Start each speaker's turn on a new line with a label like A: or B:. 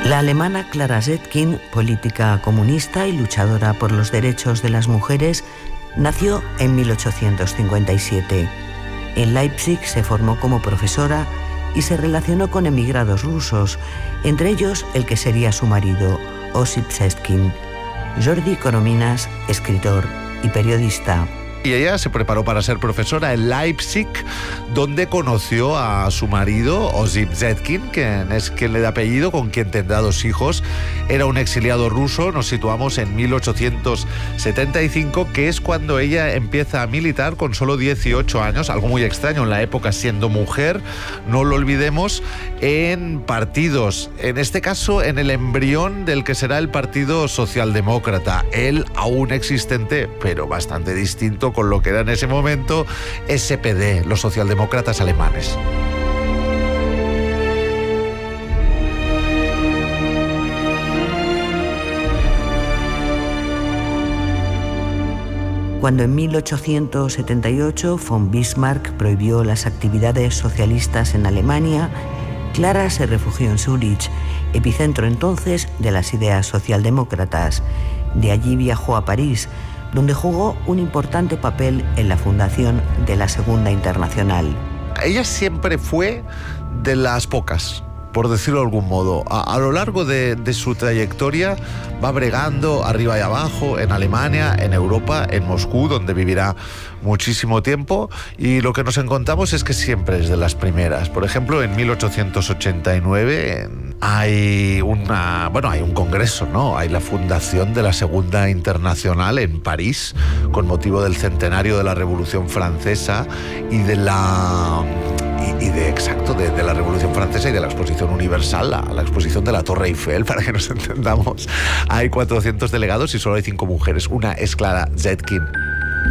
A: La alemana Clara Zetkin, política comunista y luchadora por los derechos de las mujeres, nació en 1857. En Leipzig se formó como profesora y se relacionó con emigrados rusos, entre ellos el que sería su marido, Osip Zetkin. Jordi Corominas, escritor y periodista.
B: Y ella se preparó para ser profesora en Leipzig, donde conoció a su marido, Osip Zetkin, que es quien le da apellido, con quien tendrá 2 hijos. Era un exiliado ruso. Nos situamos en 1875, que es cuando ella empieza a militar con solo 18 años, algo muy extraño en la época siendo mujer, no lo olvidemos, en partidos, en este caso en el embrión del que será el Partido Socialdemócrata, él aún existente, pero bastante distinto con lo que era en ese momento SPD, los socialdemócratas alemanes.
A: Cuando en 1878 von Bismarck prohibió las actividades socialistas en Alemania, Clara se refugió en Zúrich, epicentro entonces de las ideas socialdemócratas. De allí viajó a París, donde jugó un importante papel en la fundación de la Segunda Internacional.
B: Ella siempre fue de las pocas, por decirlo de algún modo. A lo largo de su trayectoria va bregando arriba y abajo, en Alemania, en Europa, en Moscú, donde vivirá muchísimo tiempo, y lo que nos encontramos es que siempre es de las primeras. Por ejemplo, en 1889 hay un congreso, ¿no? Hay la fundación de la Segunda Internacional en París, con motivo del centenario de la Revolución Francesa y de la Revolución Francesa y de la Exposición Universal, la exposición de la Torre Eiffel, para que nos entendamos. Hay 400 delegados y solo hay 5 mujeres. Una es Clara Zetkin.